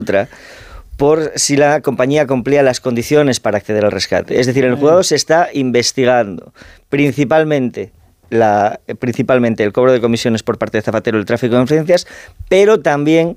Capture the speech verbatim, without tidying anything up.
otra por si la compañía cumplía las condiciones para acceder al rescate. Es decir, en el juzgado se está investigando principalmente La, principalmente el cobro de comisiones por parte de Zapatero, el tráfico de influencias, pero también